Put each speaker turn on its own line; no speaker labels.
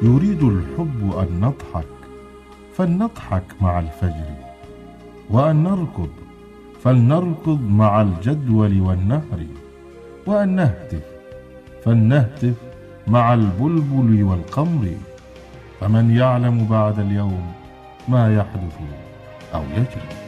يريد الحب أن نضحك فلنضحك مع الفجر، وأن نركض فلنركض مع الجدول والنهر، وأن نهتف فلنهتف مع البلبل والقمر. فمن يعلم بعد اليوم ما يحدث أو يجري.